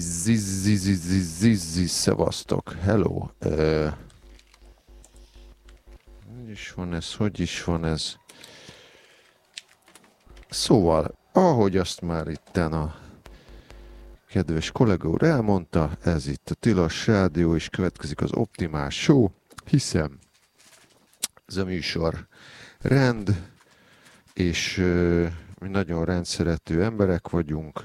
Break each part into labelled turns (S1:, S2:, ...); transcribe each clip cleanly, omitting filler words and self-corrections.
S1: Szevasztok, hello. Hogy is van ez? Szóval, ahogy azt már itten a kedves kollega úr elmondta, ez itt a Tilos Rádió, és következik az Optimál Show, hiszen ez a műsor rend, és mi nagyon rendszerető emberek vagyunk.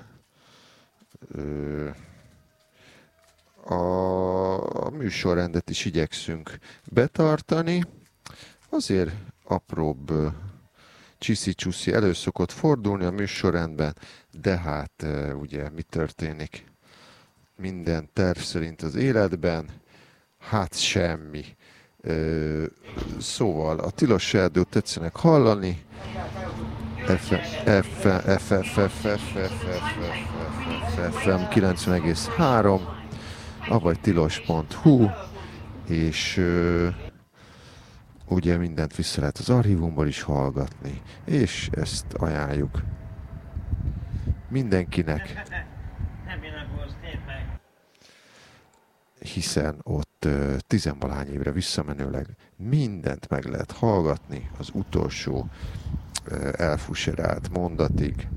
S1: A műsorrendet is igyekszünk betartani, azért apróbb csiszi-csuszi elő szokott fordulni a műsorrendben, de hát ugye mi történik minden terv szerint az életben? Hát semmi. Szóval a Tilos Rádiót tetszenek hallani, FM 90,3, avagy tilos.hu, és ugye mindent vissza lehet az archívumból is hallgatni, és ezt ajánljuk mindenkinek, hiszen ott tizenvalahány évre visszamenőleg mindent meg lehet hallgatni az utolsó elfuserált mondatig.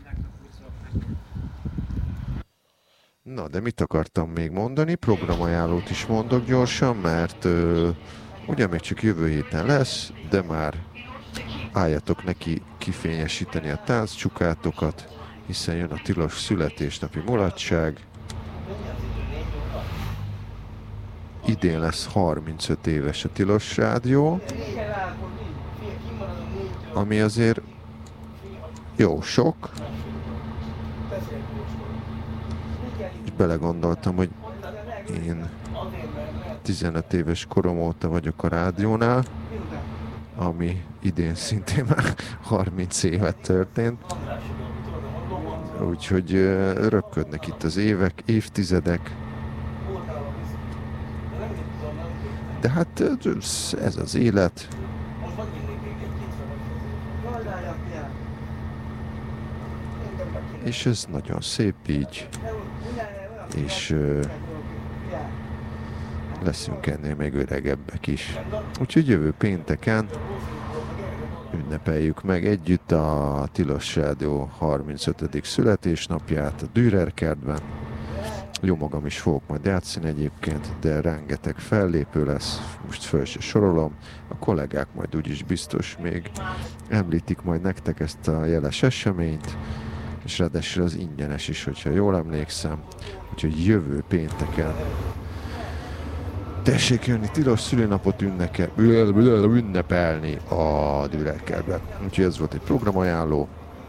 S1: Na, de mit akartam még mondani? Programajánlót is mondok gyorsan, mert ugye még csak jövő héten lesz, de már álljatok neki kifényesíteni a tánccsukátokat, hiszen jön a tilos születésnapi mulatság. Idén lesz 35 éves a Tilos Rádió, ami azért jó sok. És belegondoltam, hogy én 15 éves korom óta vagyok a rádiónál, ami idén szintén már 30 évet történt. Úgyhogy röpködnek itt az évek, évtizedek. De hát ez az élet. És ez nagyon szép így. És leszünk ennél még öregebbek is. Úgyhogy jövő pénteken ünnepeljük meg együtt a Tilos Rádió 35. születésnapját a Dürer kertben. Jó magam is fogok majd játszani egyébként, de rengeteg fellépő lesz, most föl se sorolom. A kollégák majd úgyis biztos még említik majd nektek ezt a jeles eseményt, és ráadásul az ingyenes is, hogyha jól emlékszem. Úgyhogy jövő pénteken tessék jönni tilos szülinapot ünnepelni a Dürer kertben. Úgyhogy ez volt egy programajánló.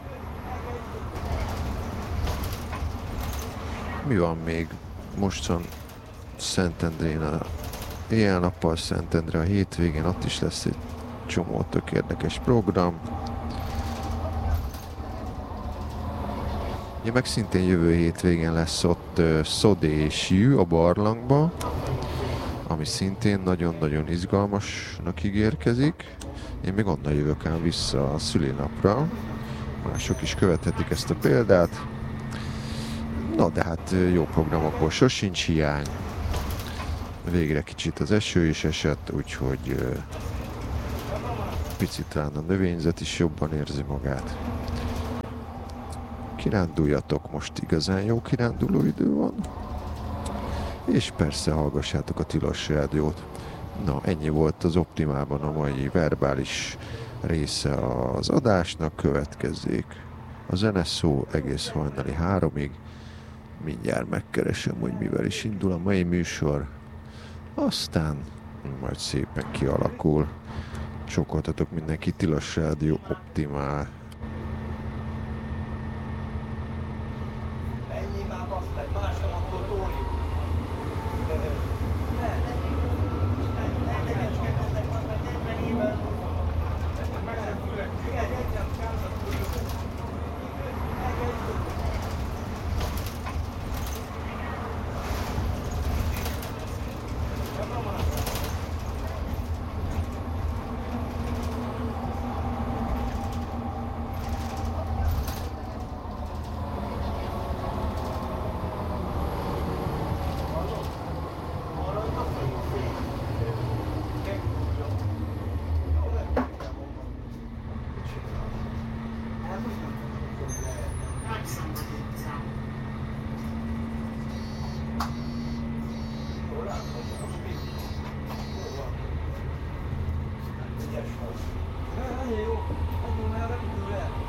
S1: Mi van még? Most van Szentendrén a éjjel-nappal, Szentendre a hétvégén, ott is lesz egy csomó tök érdekes program. Ja, meg szintén jövő hétvégén lesz ott Szodé és Jű a barlangba, ami szintén nagyon-nagyon izgalmasnak ígérkezik. Én még onnan jövök ám vissza a szülinapra. Mások is követhetik ezt a példát. Na, de hát jó programokból sosincs hiány. Végre kicsit az eső is esett, úgyhogy picit talán a növényzet is jobban érzi magát. Kiránduljatok, most igazán jó kiránduló idő van. És persze hallgassátok a Tilos Rádiót. Na, ennyi volt az Optimálban a mai verbális része az adásnak. Következzék a zeneszó egész hajnali 3-ig. Mindjárt megkeresem, hogy mivel is indul a mai műsor. Aztán majd szépen kialakul. Csokoltatok mindenki, Tilos Rádió Optimál.
S2: Ennyi jó, ennyi már repülőre.